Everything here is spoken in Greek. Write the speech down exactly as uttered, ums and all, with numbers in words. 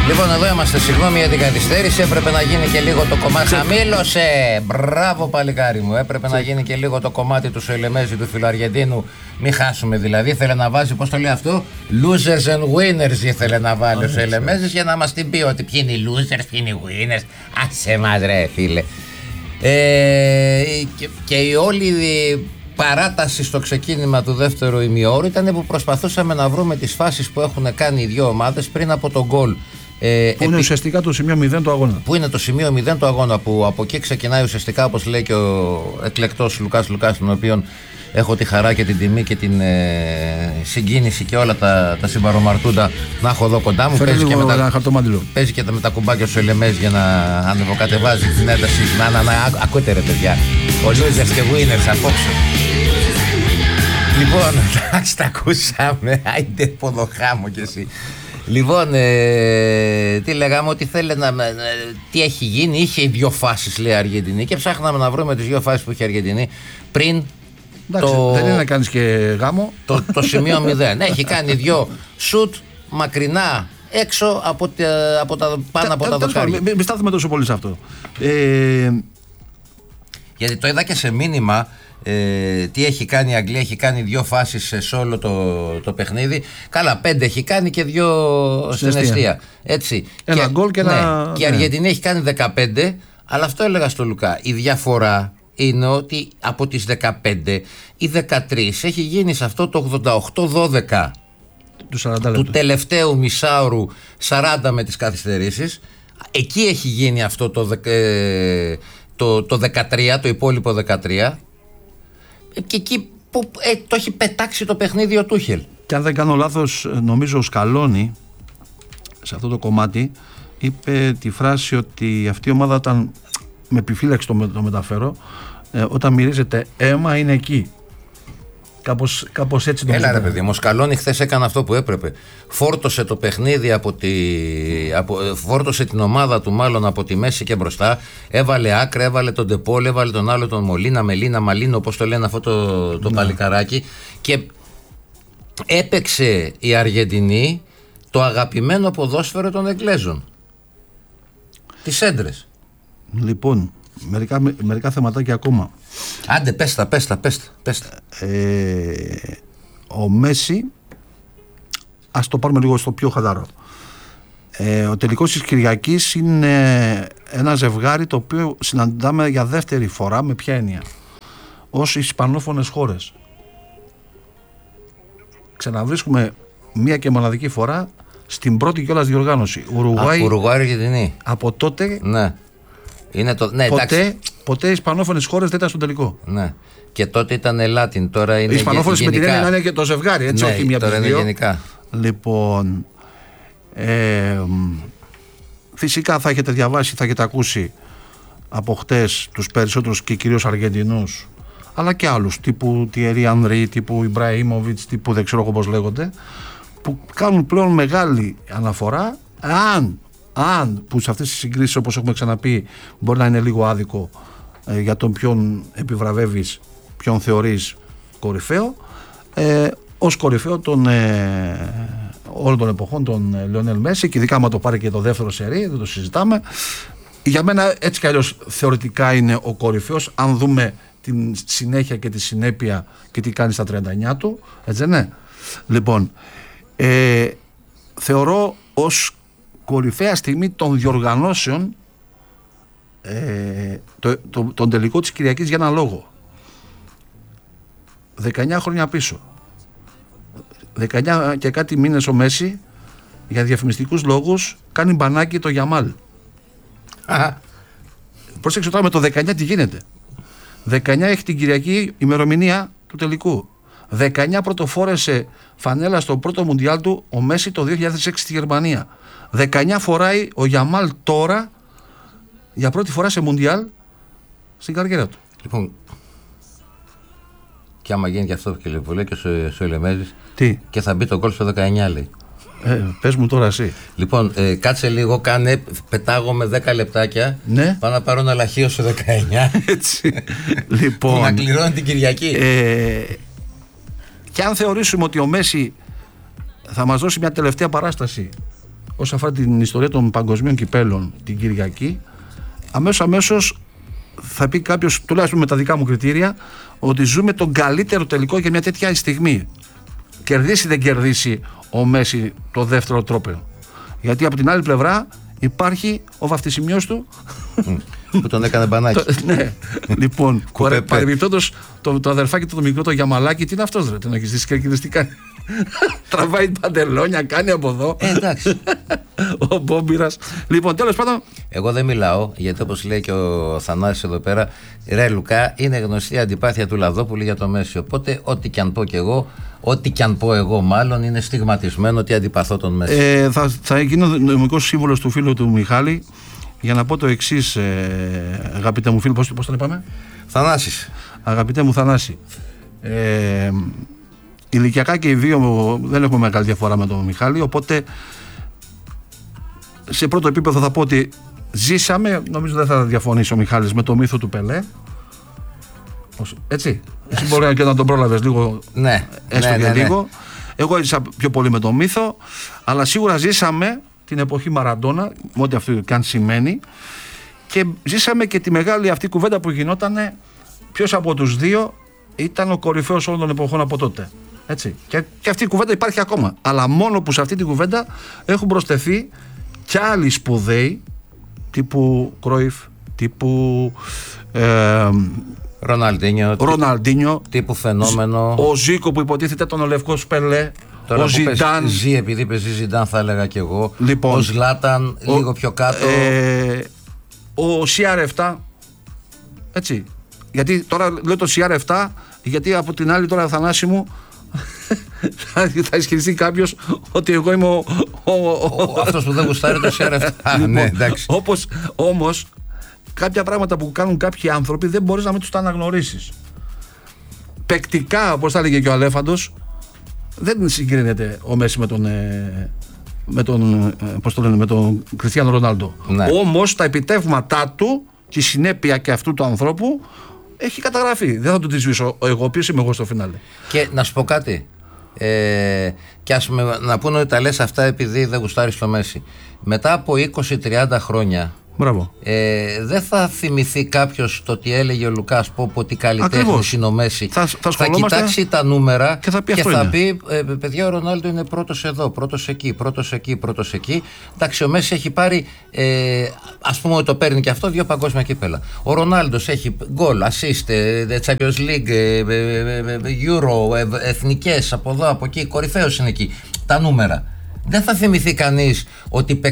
Λοιπόν, εδώ είμαστε. Συγγνώμη για την καθυστέρηση. Έπρεπε να γίνει και λίγο το κομμάτι. Χαμήλωσε! Μπράβο, παλικάρι μου. Έπρεπε να γίνει και λίγο το κομμάτι του Σοηλεμέζη του Φιλοαργεντίνου. Μην χάσουμε δηλαδή. Ήθελε να βάζει, πώς το λέει αυτό, losers and winners. Ήθελε να βάλει ο Σοηλεμέζης για να μας την πει ότι ποιοι είναι οι losers, ποιοι είναι οι winners. Άσε μας, ρε φίλε. Ε, και, και η όλη παράταση στο ξεκίνημα του δεύτερου ημιώρου ήταν που προσπαθούσαμε να βρούμε τις φάσεις που έχουν κάνει οι δύο ομάδες πριν από τον γκολ. Ε, που είναι επί... ουσιαστικά το σημείο μηδέν του αγώνα. Που είναι το σημείο μηδέν του αγώνα, που από εκεί ξεκινάει ουσιαστικά, όπως λέει και ο εκλεκτός Λουκάς Λουκάς, τον οποίον έχω τη χαρά και την τιμή και την ε, συγκίνηση και όλα τα, τα συμπαρομαρτούντα να έχω εδώ κοντά μου. Παίζει και, με τα, παίζει και με τα κουμπάκια του Ελεμές για να ανεβοκατεβάζει την ένταση. Να, να, να, ακούτε ρε παιδιά, ο losers και winners απόψε. Λοιπόν, εντάξει, τα ακούσαμε. Άιντε ποδοχάμω κι εσύ. Λοιπόν, ε, τι λέγαμε, ότι θέλει να. Ε, τι έχει γίνει, είχε δύο φάσεις, λέει, Αργεντινή, και ψάχναμε να βρούμε τις δύο φάσεις που είχε η Αργεντινή πριν. Εντάξει, το, δεν είναι να κάνεις και γάμο. Το, το σημείο μηδέν. Έχει κάνει δύο σουτ μακρινά έξω από, τα, από τα, πάνω από τα δοκάρια. Μην στάθουμε τόσο πολύ σε αυτό. Ε, Γιατί το είδα και σε μήνυμα. Ε, τι έχει κάνει η Αγγλία, έχει κάνει δύο φάσεις σε όλο το, το παιχνίδι. Καλά, πέντε έχει κάνει και δύο στην εστία. Έτσι. Ένα και, γκολ και ναι, ένα. Και η Αργεντινή ναι. έχει κάνει δεκαπέντε, αλλά αυτό έλεγα στο Λουκά. Η διαφορά είναι ότι από τις δεκαπέντε η δεκατρία έχει γίνει σε αυτό το ογδόντα οκτώ δώδεκα του, σαράντα λεπτού. Του τελευταίου μισάωρου, σαράντα με τις καθυστερήσεις. Εκεί έχει γίνει αυτό το, ε, το, το δεκατρία, το υπόλοιπο δεκατρία. Και εκεί που ε, το έχει πετάξει το παιχνίδι ο Τούχελ. Και αν δεν κάνω λάθος, νομίζω ο Σκαλόνι σε αυτό το κομμάτι είπε τη φράση ότι αυτή η ομάδα, όταν, με επιφύλαξη το, το μεταφέρω, ε, όταν μυρίζεται αίμα είναι εκεί. Κάπως, κάπως έτσι το Έλα ρε παιδί μου, ο Σκαλόνι χθες έκανε αυτό που έπρεπε. Φόρτωσε το παιχνίδι από τη, από, φόρτωσε την ομάδα του μάλλον από τη μέση και μπροστά. Έβαλε άκρα, έβαλε τον Ντεπόλ, έβαλε τον άλλο τον Μολίνα, Μελίνα, Μαλίνο, όπως το λένε αυτό το, το ναι. παλικαράκι. Και έπαιξε η Αργεντινή το αγαπημένο ποδόσφαιρο των Εγγλέζων. Τις έντρες. Λοιπόν, μερικά, μερικά θεματάκια ακόμα. Άντε πες τα, πες τα, πες τα, πες τα. Ε, ο Μέση, ας το πάρουμε λίγο στο πιο χαλαρό. Ε, ο τελικός της Κυριακής είναι ένα ζευγάρι το οποίο συναντάμε για δεύτερη φορά. Με ποια έννοια? Ως ισπανόφωνες χώρες. Ξαναβρίσκουμε μία και μοναδική φορά στην πρώτη κιόλας διοργάνωση. Ουρουγουάη, Ουρουγουάη Αργεντινή. Από τότε ναι. Είναι το, ναι, ποτέ, ποτέ οι ισπανόφωνες χώρες δεν ήταν στο τελικό. Ναι. Και τότε ήταν Latin, τώρα είναι. Οι ισπανόφωνες με την έννοια είναι και το ζευγάρι, έτσι, ναι, όχι μία από τις δύο. Γενικά. Λοιπόν, ε, φυσικά θα έχετε διαβάσει, θα έχετε ακούσει από χτες τους περισσότερους και κυρίως Αργεντινούς, αλλά και άλλους τύπου Τιερί Ανρί, τύπου Ιμπραήμοβιτς, τύπου δεν ξέρω πώς λέγονται, που κάνουν πλέον μεγάλη αναφορά. Αν Αν που σε αυτές τις συγκρίσεις, όπως έχουμε ξαναπεί, μπορεί να είναι λίγο άδικο ε, για τον ποιον επιβραβεύεις, ποιον θεωρείς κορυφαίο, ε, ως κορυφαίο των ε, όλων των εποχών, τον ε, Λεωνέλ Μέση, και ειδικά άμα το πάρει και το δεύτερο σερί, δεν το συζητάμε. Για μένα έτσι κι αλλιώς θεωρητικά είναι ο κορυφαίος, αν δούμε την συνέχεια και τη συνέπεια και τι κάνει στα τριάντα εννιά του, έτσι δεν είναι? Λοιπόν, ε, θεωρώ ως κορυφαία στιγμή των διοργανώσεων ε, το, το, τον τελικό της Κυριακής για έναν λόγο. δεκαεννιά χρόνια πίσω, δεκαεννιά και κάτι μήνες ο Μέση, για διαφημιστικούς λόγους κάνει μπανάκι το Γιαμάλ. Πρόσεξε τώρα με το δεκαεννιά τι γίνεται. δεκαεννιά έχει την Κυριακή ημερομηνία του τελικού. δεκαεννιά πρωτοφόρεσε φανέλα στο πρώτο Μουντιάλ του ο Μέση το δύο χιλιάδες έξι στη Γερμανία. δεκαεννιά φοράει ο Γιαμάλ τώρα για πρώτη φορά σε Μουντιάλ στην καριέρα του. Λοιπόν, και άμα γίνει και αυτό και λέει και ο Σοηλεμέζης, τι? Και θα μπει το γκολ στο δεκαεννιά, λέει. Ε, πες μου τώρα εσύ. Λοιπόν, ε, κάτσε λίγο, κάνε, πετάγω με δέκα λεπτάκια. Ναι. Πάω να πάρω ένα λαχείο στο δεκαεννιά. Έτσι. Λοιπόν, να κληρώνει την Κυριακή. Ε, και αν θεωρήσουμε ότι ο Μέση θα μας δώσει μια τελευταία παράσταση όσον αφορά την ιστορία των παγκοσμίων κυπέλων την Κυριακή, αμέσως αμέσως θα πει κάποιος, τουλάχιστον με τα δικά μου κριτήρια, ότι ζούμε τον καλύτερο τελικό για μια τέτοια στιγμή. Κερδίσει δεν κερδίσει ο Μέση το δεύτερο τρόπαιο. Γιατί από την άλλη πλευρά υπάρχει ο βαφτισιμιός του που τον έκανε μπανάκι. Ναι, λοιπόν, παρεμπιπτόντως το, το αδερφάκι του το μικρό, το Γιαμαλάκι, τι είναι αυτός ρε, τον έχεις δει και τι κάνει. Τραβάει παντελόνια, κάνει από εδώ. Ε, εντάξει. Ο Μπόμπιρας. Λοιπόν, τέλος πάντων. Εγώ δεν μιλάω, γιατί όπως λέει και ο Θανάσης εδώ πέρα, ρε Λουκά, είναι γνωστή αντιπάθεια του Λαδόπουλου για το Μέση. Οπότε, ό,τι κι αν πω κι εγώ, ό,τι κι αν πω εγώ, μάλλον είναι στιγματισμένο ότι αντιπαθώ τον Μέση. Ε, θα, θα γίνω νομικός σύμβουλος του φίλου του Μιχάλη για να πω το εξής, ε, αγαπητέ μου φίλο, πώς, πώς τον είπαμε, Θανάσης. Αγαπητέ μου Θανάση. Ε, ηλικιακά και οι δύο δεν έχουμε μεγάλη διαφορά με τον Μιχάλη, οπότε σε πρώτο επίπεδο θα πω ότι ζήσαμε, νομίζω δεν θα διαφωνήσει ο Μιχάλης, με το μύθο του Πελέ. Έτσι, εσύ μπορεί και να τον πρόλαβες λίγο, ναι, έστω ναι, και ναι, ναι. λίγο. Εγώ ζήσα πιο πολύ με το μύθο, αλλά σίγουρα ζήσαμε την εποχή Μαραντόνα, με ό,τι αυτό και αν σημαίνει, και ζήσαμε και τη μεγάλη αυτή κουβέντα που γινότανε ποιος από τους δύο ήταν ο κορυφαίος όλων των εποχών από τότε. Έτσι. Και, και αυτή η κουβέντα υπάρχει ακόμα. Αλλά μόνο που σε αυτή την κουβέντα έχουν προσθεθεί κι άλλοι σπουδαίοι τύπου Κρόιφ, τύπου ε, Ροναλντίνιο, Ροναλντίνιο, τύπου φαινόμενο. Ο Ζίκο που υποτίθεται ήταν ο Λευκός Πελέ. Τώρα ο που Ζιντάν. Ζει, επειδή παίζει Ζιντάν, θα έλεγα κι εγώ. Λοιπόν, ο Ζλάταν, ο, λίγο πιο κάτω. Ε, ο σι αρ επτά. Έτσι. Γιατί τώρα λέω το σι αρ επτά, γιατί από την άλλη τώρα, Θανάση μου, θα ισχυριστεί κάποιος ότι εγώ είμαι ο, ο, ο, ο, αυτός που δεν γουστάρει το σι αρ επτά. Λοιπόν, ναι, εντάξει. όπως, όμως κάποια πράγματα που κάνουν κάποιοι άνθρωποι δεν μπορείς να μην τους τα αναγνωρίσεις. Παικτικά, όπως θα έλεγε και ο Αλέφαντος, δεν συγκρίνεται ο Μέση με τον, ε, με τον, ε, πώς το λένε, με τον Κριστιάνο Ρονάλντο. Ναι. Όμως τα επιτεύγματά του και η συνέπεια και αυτού του ανθρώπου έχει καταγραφεί. Δεν θα του τη σβήσω εγώ, ποιος είμαι εγώ στο φινάλε. Και να σου πω κάτι. Ε, και ας με, να πούνε ότι τα λες αυτά επειδή δεν γουστάρεις το Μέση. Μετά από είκοσι τριάντα χρόνια, μπράβο. Ε, δεν θα θυμηθεί κάποιος το τι έλεγε ο Λουκάς, πω πω τι καλλιτέχνης είναι ο Μέση. Θα, θα, θα κοιτάξει τα νούμερα και θα πει, και θα πει ε, παιδιά, ο Ρονάλντο είναι πρώτος εδώ, πρώτος εκεί, πρώτος εκεί, πρώτος εκεί. Εντάξει, ο Μέση έχει πάρει, ε, ας πούμε ότι το παίρνει και αυτό, δύο παγκόσμια κύπελα. Ο Ρονάλντος έχει γκολ, assist, Champions League, Euro, εθνικές από εδώ, από εκεί, κορυφαίος είναι εκεί. Τα νούμερα. Δεν θα θυμηθεί κανείς ότι